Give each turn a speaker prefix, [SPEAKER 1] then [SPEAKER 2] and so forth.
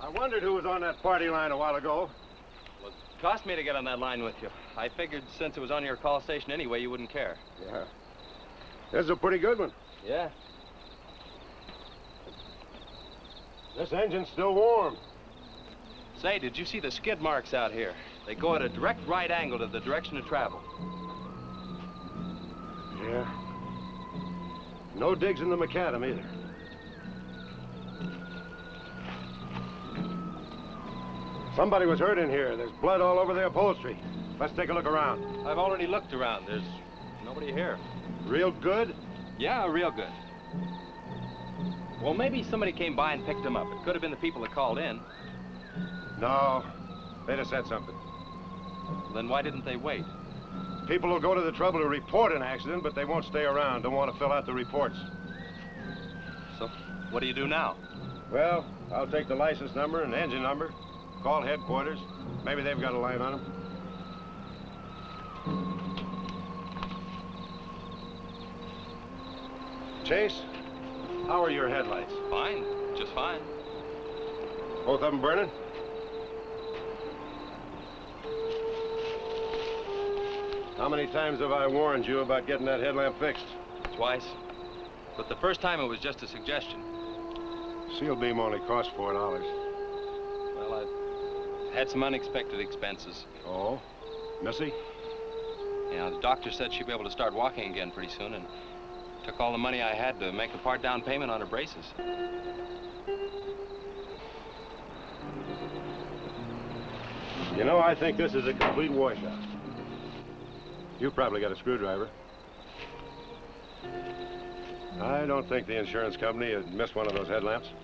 [SPEAKER 1] I wondered who was on that party line a while ago.
[SPEAKER 2] Well, it cost me to get on that line with you. I figured since it was on your call station anyway, you wouldn't care.
[SPEAKER 1] Yeah. This is a pretty good one.
[SPEAKER 2] Yeah.
[SPEAKER 1] This engine's still warm.
[SPEAKER 2] Say, did you see the skid marks out here? They go at a direct right angle to the direction of travel.
[SPEAKER 1] Yeah. No digs in the macadam either. Somebody was hurt in here. There's blood all over the upholstery. Let's take a look around.
[SPEAKER 2] I've already looked around. There's nobody here.
[SPEAKER 1] Real good?
[SPEAKER 2] Yeah, real good. Well, maybe somebody came by and picked them up. It could have been the people that called in.
[SPEAKER 1] No. They'd have said something.
[SPEAKER 2] Then why didn't they wait?
[SPEAKER 1] People will go to the trouble to report an accident, but they won't stay around. Don't want to fill out the reports.
[SPEAKER 2] So, what do you do now?
[SPEAKER 1] Well, I'll take the license number and engine number, call headquarters. Maybe they've got a line on them. Chase, how are your headlights?
[SPEAKER 2] Fine, just fine.
[SPEAKER 1] Both of them burning? How many times have I warned you about getting that headlamp fixed?
[SPEAKER 2] Twice. But the first time it was just a suggestion.
[SPEAKER 1] Seal beam only cost $4.
[SPEAKER 2] Well, I had some unexpected expenses.
[SPEAKER 1] Oh? Missy?
[SPEAKER 2] Yeah, the doctor said she'd be able to start walking again pretty soon, and took all the money I had to make a part down payment on her braces.
[SPEAKER 1] You know, I think this is a complete washout. You probably got a screwdriver. I don't think the insurance company had missed one of those headlamps.